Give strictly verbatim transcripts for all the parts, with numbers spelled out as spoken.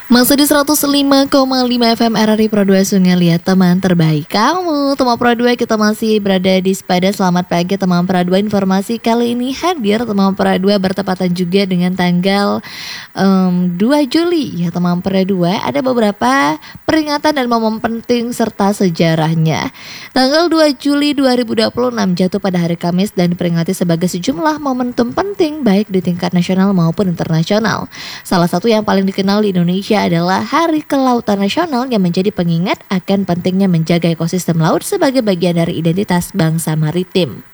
Masih di seratus lima koma lima F M R R I Pro dua Sungai Liat, teman terbaik kamu. Teman Pro dua, kita masih berada di Sepada. Selamat pagi teman Pro dua. Informasi kali ini hadir teman Pro dua bertepatan juga dengan tanggal um, dua Juli ya teman Pro dua. Ada beberapa peringatan dan momen penting serta sejarahnya. Tanggal dua Juli dua ribu dua puluh enam jatuh pada hari Kamis dan diperingati sebagai sejumlah momentum penting baik di tingkat nasional maupun internasional. Salah satu yang paling dikenal di Indonesia adalah Hari Kelautan Nasional yang menjadi pengingat akan pentingnya menjaga ekosistem laut sebagai bagian dari identitas bangsa maritim.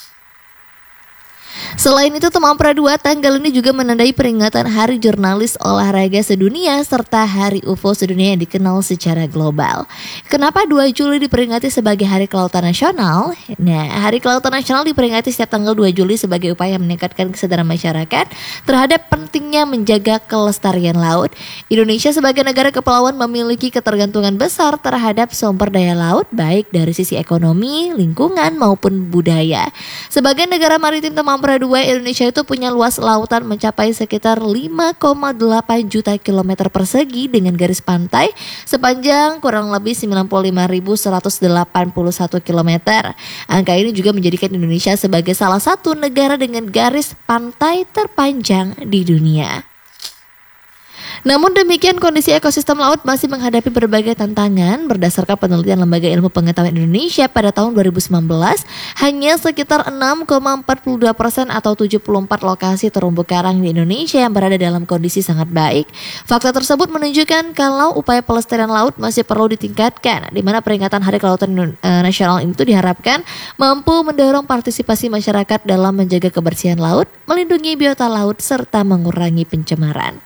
Selain itu teman Pro dua, tanggal ini juga menandai peringatan Hari Jurnalis Olahraga Sedunia serta Hari U F O Sedunia yang dikenal secara global. Kenapa dua Juli diperingati sebagai Hari Kelautan Nasional? Nah, Hari Kelautan Nasional diperingati setiap tanggal dua Juli sebagai upaya meningkatkan kesadaran masyarakat terhadap pentingnya menjaga kelestarian laut. Indonesia sebagai negara kepulauan memiliki ketergantungan besar terhadap sumber daya laut baik dari sisi ekonomi, lingkungan maupun budaya. Sebagai negara maritim teman Pro dua, Indonesia itu punya luas lautan mencapai sekitar lima koma delapan juta kilometer persegi dengan garis pantai sepanjang kurang lebih sembilan puluh lima ribu seratus delapan puluh satu kilometer. Angka ini juga menjadikan Indonesia sebagai salah satu negara dengan garis pantai terpanjang di dunia. Namun demikian, kondisi ekosistem laut masih menghadapi berbagai tantangan. Berdasarkan penelitian Lembaga Ilmu Pengetahuan Indonesia pada tahun dua ribu sembilan belas, hanya sekitar enam koma empat puluh dua persen atau tujuh puluh empat lokasi terumbu karang di Indonesia yang berada dalam kondisi sangat baik. Fakta tersebut menunjukkan kalau upaya pelestarian laut masih perlu ditingkatkan, di mana peringatan Hari Kelautan Nasional itu diharapkan mampu mendorong partisipasi masyarakat dalam menjaga kebersihan laut, melindungi biota laut, serta mengurangi pencemaran.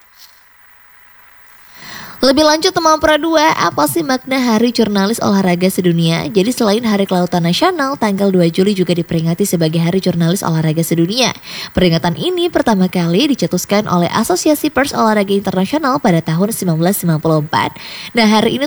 Lebih lanjut teman Pro dua, apa sih makna Hari Jurnalis Olahraga Sedunia? Jadi selain Hari Kelautan Nasional, tanggal dua Juli juga diperingati sebagai Hari Jurnalis Olahraga Sedunia. Peringatan ini pertama kali dicetuskan oleh Asosiasi Pers Olahraga Internasional pada tahun seribu sembilan ratus sembilan puluh empat. Nah, hari ini